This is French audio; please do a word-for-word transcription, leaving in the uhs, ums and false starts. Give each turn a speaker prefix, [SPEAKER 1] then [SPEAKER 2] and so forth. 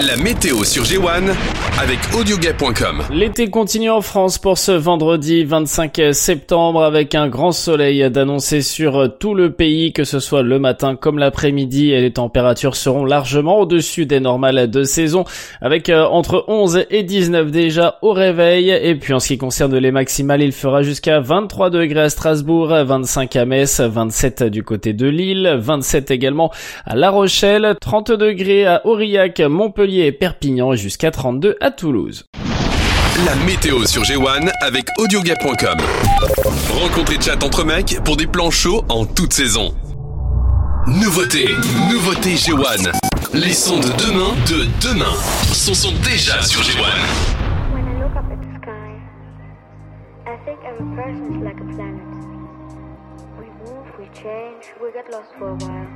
[SPEAKER 1] La météo sur G un avec Audiogay point com.
[SPEAKER 2] L'été continue en France pour ce vendredi vingt-cinq septembre avec un grand soleil d'annoncer sur tout le pays, que ce soit le matin comme l'après-midi, et les températures seront largement au-dessus des normales de saison avec euh, entre onze et dix-neuf déjà au réveil. Et puis en ce qui concerne les maximales, il fera jusqu'à vingt-trois degrés à Strasbourg, vingt-cinq à Metz, vingt-sept du côté de Lille, vingt-sept également à La Rochelle, trente degrés à Aurillac, Montpellier et Perpignan et jusqu'à trente-deux à Toulouse.
[SPEAKER 1] La météo sur G un avec Audiogay point com. Rencontre et chat entre mecs pour des plans chauds en toute saison. Nouveauté, nouveauté G un. Les sons de demain, de demain, sont, sont déjà sur G un.
[SPEAKER 3] When I look up at the sky, I think every person is like a planet. We move, we change, we get lost for a while.